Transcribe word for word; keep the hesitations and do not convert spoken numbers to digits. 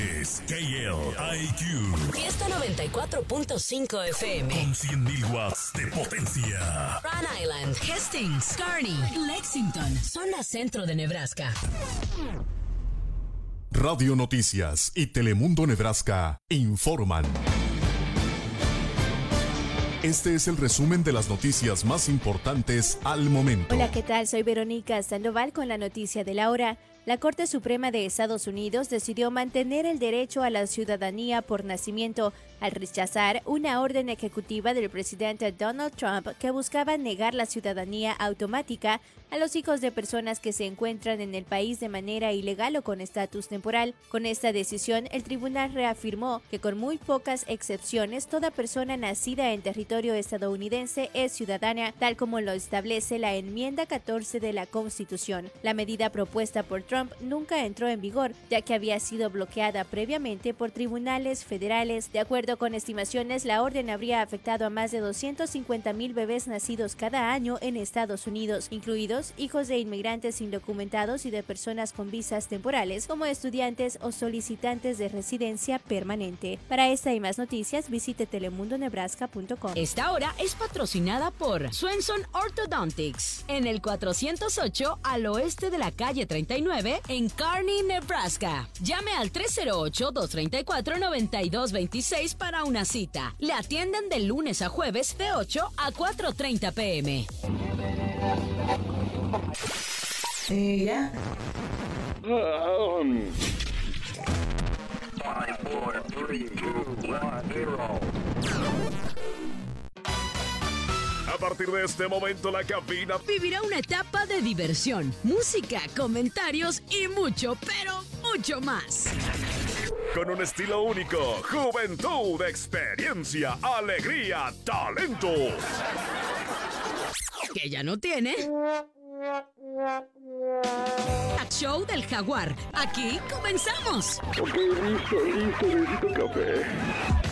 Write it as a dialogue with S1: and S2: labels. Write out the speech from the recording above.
S1: Es K L I Q.
S2: Fiesta noventa y cuatro punto cinco F M.
S1: Con cien mil watts de potencia.
S2: Rhode Island, Hastings, Kearney, Lexington, zona centro de Nebraska.
S1: Radio Noticias y Telemundo Nebraska informan. Este es el resumen de las noticias más importantes al momento.
S3: Hola, ¿qué tal? Soy Verónica Sandoval con la noticia de la hora. La Corte Suprema de Estados Unidos decidió mantener el derecho a la ciudadanía por nacimiento al rechazar una orden ejecutiva del presidente Donald Trump que buscaba negar la ciudadanía automática a los hijos de personas que se encuentran en el país de manera ilegal o con estatus temporal. Con esta decisión, el tribunal reafirmó que con muy pocas excepciones, toda persona nacida en territorio estadounidense es ciudadana, tal como lo establece la enmienda catorce de la Constitución. La medida propuesta por Trump nunca entró en vigor, ya que había sido bloqueada previamente por tribunales federales. De acuerdo con estimaciones, la orden habría afectado a más de doscientos cincuenta mil bebés nacidos cada año en Estados Unidos, incluidos hijos de inmigrantes indocumentados y de personas con visas temporales, como estudiantes o solicitantes de residencia permanente. Para esta y más noticias, visite telemundo nebraska punto com.
S2: Esta hora es patrocinada por Swenson Orthodontics, en el cuatrocientos ocho al oeste de la calle treinta y nueve, en Kearney, Nebraska. Llame al tres cero ocho, dos tres cuatro, nueve dos dos seis para una cita. Le atienden de lunes a jueves de ocho a cuatro treinta pm.
S4: Ella.
S5: Um. Five, four, three, two, one, zero.
S1: A partir de este momento, la cabina
S2: Vivirá una etapa de diversión, música, comentarios y mucho, pero mucho más.
S1: con un estilo único, juventud, experiencia, alegría, talento.
S2: Que ya no tiene. Show del Jaguar. Aquí comenzamos.
S5: Ok, listo, listo, necesito café.